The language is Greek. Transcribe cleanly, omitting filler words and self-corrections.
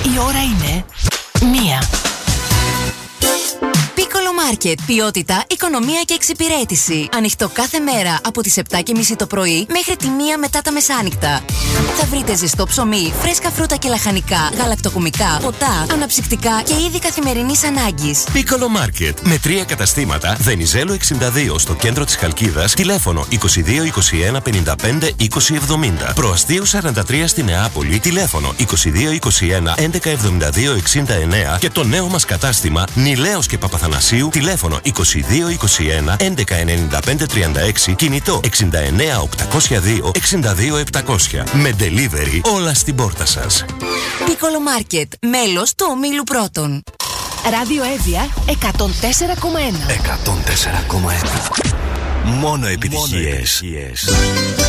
Η ώρα είναι 1. Piccolo Market. Ποιότητα, οικονομία και εξυπηρέτηση. Ανοιχτό κάθε μέρα από τις 7:30 το πρωί μέχρι τη 1 μετά τα μεσάνυχτα. Θα βρείτε ζεστό ψωμί, φρέσκα φρούτα και λαχανικά, γαλακτοκομικά, ποτά, αναψυκτικά και είδη καθημερινής ανάγκης. Piccolo Market. Με 3 καταστήματα. Βενιζέλου 62 στο κέντρο της Χαλκίδας. Τηλέφωνο 22 21 55 20 70. Προαστίου 43 στη Νεάπολη. Τηλέφωνο 22 21 11 72 69. Και το νέο μας κατάστημα Νιλέος και Παπαθανασίου. Τηλέφωνο 22 21 11 95 36. Κινητό 69 802 62 700. Με delivery όλα στην πόρτα σας. Piccolo Market. Μέλος του Ομίλου Πρώτων. Ράδιο Εύβοια 104,1. 104,1. Μόνο επιτυχίες.